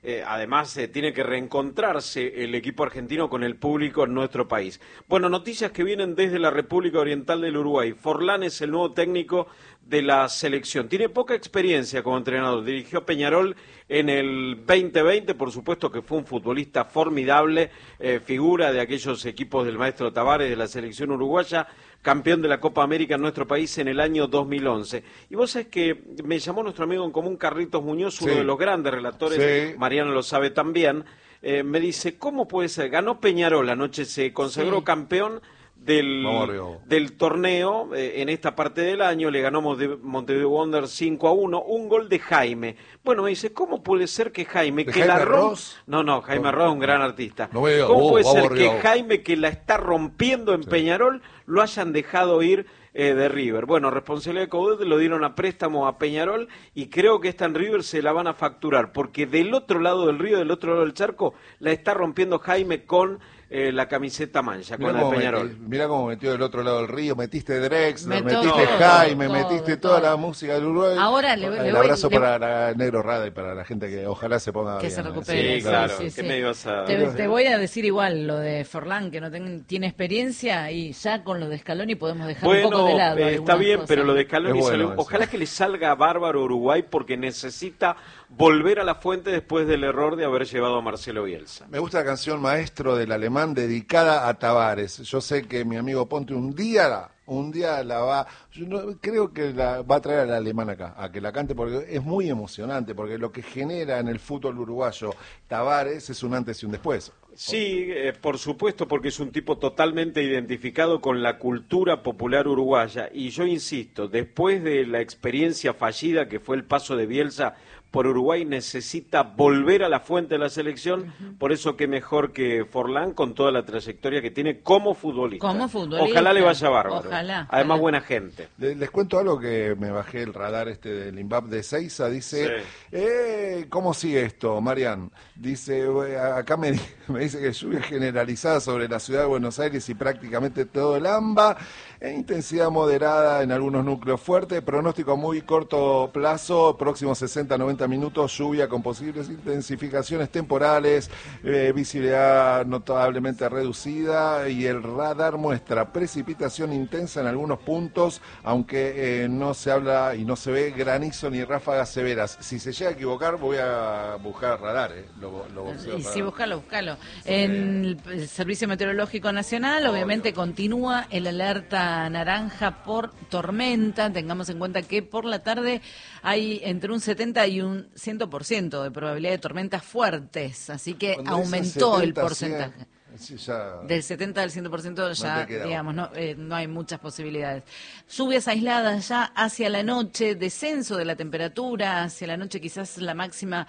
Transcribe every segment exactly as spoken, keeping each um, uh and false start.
Eh, además, eh, tiene que reencontrarse el equipo argentino con el público en nuestro país. Bueno, noticias que vienen desde la República Oriental del Uruguay. Forlán es el nuevo técnico de la selección. Tiene poca experiencia como entrenador. Dirigió a Peñarol en el veinte veinte, por supuesto que fue un futbolista formidable, eh, figura de aquellos equipos del maestro Tavares de la selección uruguaya, campeón de la Copa América en nuestro país en el año dos mil once. Y vos sabés que me llamó nuestro amigo en común, Carlitos Muñoz, sí, uno de los grandes relatores, sí. Mariano lo sabe también, eh, me dice, ¿cómo puede ser? Ganó Peñarol anoche, se consagró sí. campeón del, del torneo eh, en esta parte del año, le ganó Montevideo Wanderers cinco a uno, un gol de Jaime. Bueno, me dice, ¿cómo puede ser que Jaime, que Jaime la rompe? No, no, Jaime no, Ross es un gran artista. No veo, ¿Cómo oh, puede ser que Río. Jaime, que la está rompiendo en sí. Peñarol, lo hayan dejado ir eh, de River? Bueno, responsabilidad de Coudet, lo dieron a préstamo a Peñarol y creo que esta en River se la van a facturar, porque del otro lado del río, del otro lado del charco, la está rompiendo Jaime con eh, la camiseta mancha, mirá con la de Peñarol. Metí, mirá cómo metió del otro lado del río, metiste Drexler, Meto metiste todo, Jaime, todo, metiste todo. toda la música del Uruguay. Ahora le, El le abrazo voy, para le... la Negro Rada y para la gente que ojalá se ponga que bien. se recupere. Sí, Sí, claro. sí, ¿Qué sí. me ibas a... Te, te voy a decir igual lo de Forlán, que no ten, tiene experiencia, y ya con lo de Scaloni podemos dejar bueno, un poco de lado. Eh, está bien, cosas. pero lo de Scaloni, bueno salió, ojalá que le salga bárbaro Uruguay, porque necesita volver a la fuente después del error de haber llevado a Marcelo Bielsa. Me gusta la canción Maestro del Alemán dedicada a Tavares. Yo sé que mi amigo Ponte un día, un día la va, yo no, creo que la va a traer al alemán acá, a que la cante, porque es muy emocionante, porque lo que genera en el fútbol uruguayo Tavares es un antes y un después. Sí, eh, por supuesto, porque es un tipo totalmente identificado con la cultura popular uruguaya. Y yo insisto, después de la experiencia fallida que fue el paso de Bielsa por Uruguay, necesita volver a la fuente de la selección, uh-huh. Por eso que mejor que Forlán, con toda la trayectoria que tiene como futbolista. Como futbolista. Ojalá le vaya bárbaro. Ojalá. Además, ojalá. Buena gente. Les, les cuento algo que me bajé el radar este del Imbab de Seiza, dice, sí. eh, ¿cómo sigue esto, Marian? Dice, acá me, me dice que lluvia generalizada sobre la ciudad de Buenos Aires y prácticamente todo el AMBA, en intensidad moderada en algunos núcleos fuertes, pronóstico a muy corto plazo, próximos sesenta a noventa minutos, lluvia con posibles intensificaciones temporales, eh, visibilidad notablemente reducida y el radar muestra precipitación intensa en algunos puntos, aunque eh, no se habla y no se ve granizo ni ráfagas severas. Si se llega a equivocar, voy a buscar radar, eh. lo, lo Y radar. sí, búscalo, búscalo. Sí. En el Servicio Meteorológico Nacional, Obvio. obviamente continúa el alerta naranja por tormenta. Tengamos en cuenta que por la tarde hay entre un setenta y un cien por ciento de probabilidad de tormentas fuertes, así que cuando aumentó setenta, el porcentaje. cien, sí, ya... Del setenta al cien por ciento ya, no digamos, no, eh, no hay muchas posibilidades. Lluvias aisladas ya hacia la noche, descenso de la temperatura, hacia la noche quizás la máxima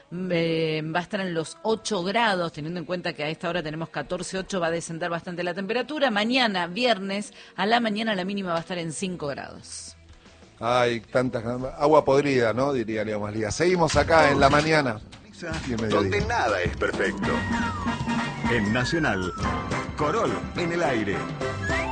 Eh, va a estar en los ocho grados, teniendo en cuenta que a esta hora tenemos catorce ocho, va a descender bastante la temperatura. Mañana, viernes, a la mañana la mínima va a estar en cinco grados. Ay, tantas... agua podrida, ¿no? Diría Leo Maslía. Seguimos acá en la mañana. Donde nada es perfecto. En Nacional, Corol en el aire.